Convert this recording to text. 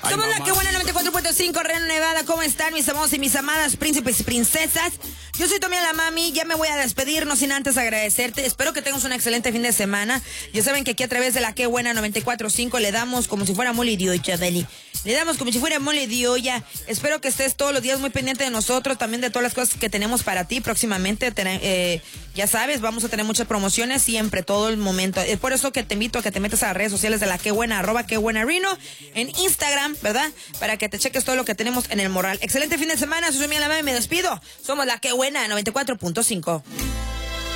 Somos la que buena 94.5, Reno, Nevada. ¿Cómo están mis amados y mis amadas, príncipes y princesas? Yo soy Tommy la Mami, ya me voy a despedir, no sin antes agradecerte. Espero que tengas un excelente fin de semana. Ya saben que aquí a través de la que buena 94.5 le damos como si fuera mole de olla, Beli. Le damos como si fuera mole de olla. Espero que estés todos los días muy pendiente de nosotros, también de todas las cosas que tenemos para ti próximamente. Ya sabes, vamos a tener muchas promociones siempre, todo el momento. Es por eso que te invito a que te metas a las redes sociales de la que buena, @quebuenarino, en Instagram, ¿verdad? Para que te cheques todo lo que tenemos en el Morral. Excelente fin de semana, soy Mía la Mami, me despido. Somos la que buena 94.5.